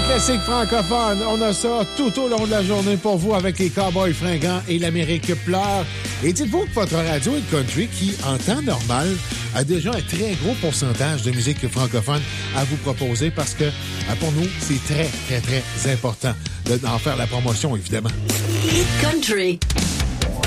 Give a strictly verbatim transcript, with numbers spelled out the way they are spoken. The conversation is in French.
classiques francophones. On a ça tout au long de la journée pour vous avec les Cowboys fringants et l'Amérique pleure. Et dites-vous que votre radio est country qui, en temps normal, a déjà un très gros pourcentage de musique francophone à vous proposer parce que, pour nous, c'est très, très, très important d'en faire la promotion, évidemment. Hit Country.